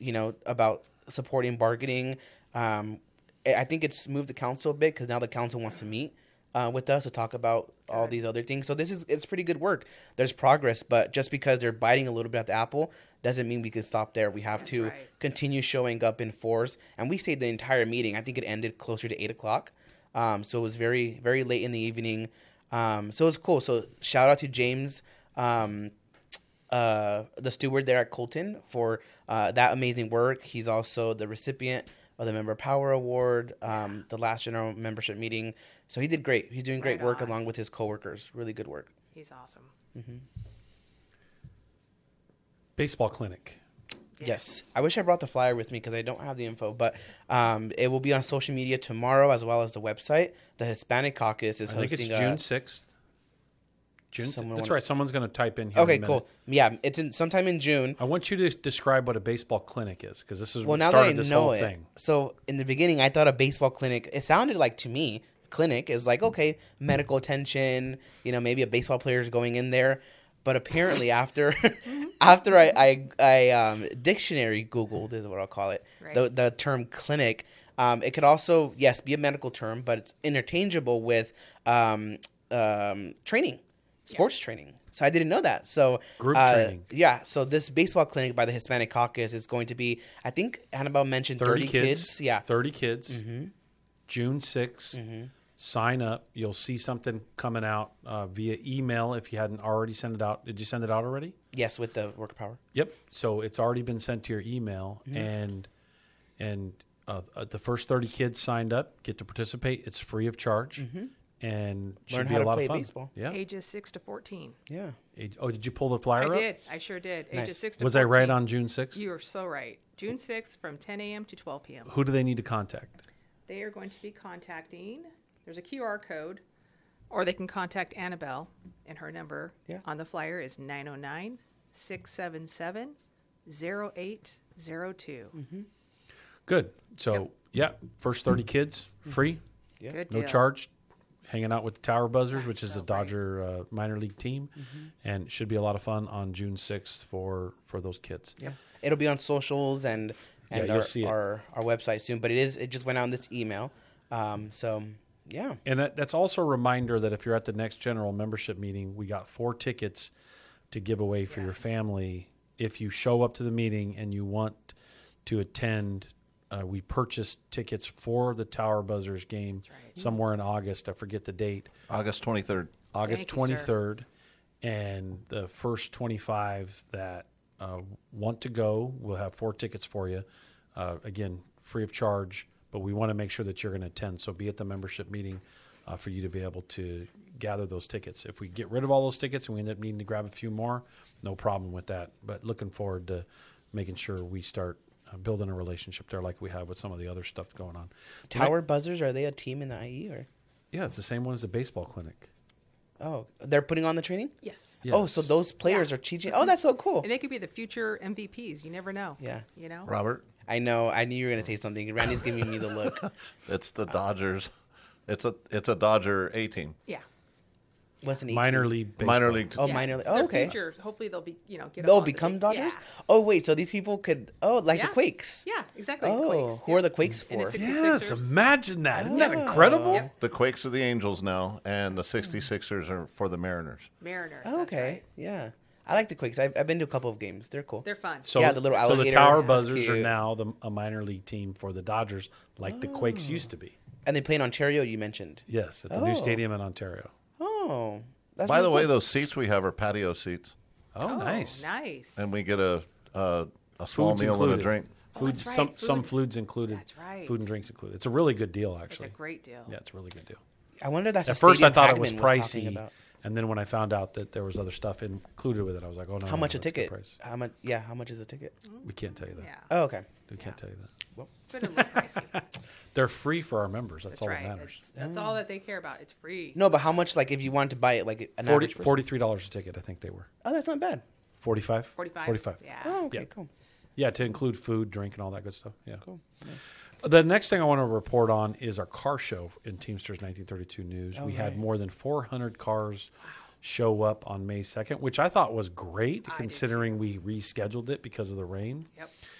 about supporting bargaining. I think it's moved the council a bit because now the council wants to meet with us to talk about all these other things. So it's pretty good work. There's progress, but just because they're biting a little bit at the apple doesn't mean we can stop there. We have to continue showing up in force. And we stayed the entire meeting. I think it ended closer to 8 o'clock. So it was very, very late in the evening. So it was cool. So shout out to James, the steward there at Colton, for that amazing work. He's also the recipient of the Member Power Award, the last general membership meeting. So he did great. He's doing great work along with his coworkers. Really good work. He's awesome. Mm-hmm. Baseball clinic. Yes. I wish I brought the flyer with me because I don't have the info, but it will be on social media tomorrow as well as the website. The Hispanic Caucus is hosting. I think it's June 6th. That's right. Someone's going to type in here. Okay, cool. Yeah, it's sometime in June. I want you to describe what a baseball clinic is because this is what now started that I this know whole it, thing. So in the beginning, I thought a baseball clinic, it sounded like to me, clinic is like, okay, medical attention, maybe a baseball player is going in there. But apparently after I dictionary Googled is what I'll call it, right. the term clinic, it could also, yes, be a medical term, but it's interchangeable with training, sports training. So I didn't know that. So group training. Yeah. So this baseball clinic by the Hispanic Caucus is going to be, I think Annabelle mentioned 30 kids. Yeah. 30 kids. Mm-hmm. June 6th. Mm-hmm. Sign up. You'll see something coming out via email if you hadn't already sent it out. Did you send it out already? Yes, with the Worker Power. Yep. So it's already been sent to your email, and the first 30 kids signed up get to participate. It's free of charge, and should be a lot of fun. Baseball. Yeah. Ages 6 to 14. Yeah. Did you pull the flyer up? I did. I sure did. Nice. Ages 6 to 14. Was I right on June 6th? You are so right. June 6th from 10 a.m. to 12 p.m. Who do they need to contact? They are going to be contacting. There's a QR code, or they can contact Annabelle, and her number on the flyer is 909-677-0802. Mm-hmm. Good. So, first 30 kids, free, Good no deal. charge, hanging out with the Tower Buzzers, which is a Dodger minor league team, and it should be a lot of fun on June 6th for those kids. Yeah. It'll be on socials and you'll see our website soon, but it just went out in this email. Yeah. And that's also a reminder that if you're at the next general membership meeting, we got 4 tickets to give away for your family. If you show up to the meeting and you want to attend, we purchased tickets for the Tower Buzzers game somewhere in August. I forget the date. August 23rd. August 23rd. And the first 25 that want to go, we'll have 4 tickets for you. Again, free of charge. But we want to make sure that you're going to attend. So be at the membership meeting for you to be able to gather those tickets. If we get rid of all those tickets and we end up needing to grab a few more, no problem with that. But looking forward to making sure we start building a relationship there like we have with some of the other stuff going on. Tower Buzzers, are they a team in the IE? Or? Yeah, it's the same one as the baseball clinic. Oh, they're putting on the training? Yes. Oh, so those players are teaching. Oh, that's so cool. And they could be the future MVPs. You never know. Yeah. Robert? I know. I knew you were going to say something. Randy's giving me the look. It's the Dodgers. It's a Dodger A team. Yeah. What's an minor league baseball. Minor league. Oh, minor league. Oh, okay. Future, hopefully they'll be, get They'll up become on Dodgers? Yeah. Oh, wait. So these people could, the Quakes. Yeah, exactly. Oh, the Quakes. who are the Quakes And the for? 66ers. Yes, imagine that. Isn't that incredible? Yep. The Quakes are the Angels now, and the 66ers are for the Mariners. Mariners. Oh, that's okay. right. Yeah. I like the Quakes. I've been to a couple of games. They're cool. They're fun. So, Yeah, the little so the alligator, Tower that's Buzzers are cute. now a minor league team for the Dodgers, like the Quakes used to be. And they play in Ontario, you mentioned. Yes, at the new stadium in Ontario. Oh. That's By the really way, cool. those seats we have are patio seats, Oh, nice. Nice. and we get a small Food's meal included. and a drink. Food's that's right. some Food. food's included. That's right. Food and drinks included. It's a really good deal, It's actually. a great deal. Yeah, it's a really good deal. I wonder if that's At the first, I stadium thought it was Hagman talking pricey, about. and then when I found out that there was other stuff included with it, I was like, "Oh no!" How much a that's good ticket? price. How much? Yeah, how much is a ticket? We can't tell you that. Yeah. Oh, okay. We can't tell you that. But a little pricey. They're free for our members. That's all right. that matters. That's all that they care about. It's free. No, but how much? Like, if you wanted to buy it, like an average person? $43 a ticket. I think they were Oh, that's not bad. 45. 45. Yeah. Oh, okay, Yeah. cool. Yeah, to include food, drink, and all that good stuff. Yeah. Cool. Nice. The next thing I want to report on is our car show in Teamsters 1932 News. Oh, we had right. more than 400 cars show up on May 2nd, which I thought was great I did considering we rescheduled it because of the rain. Yep.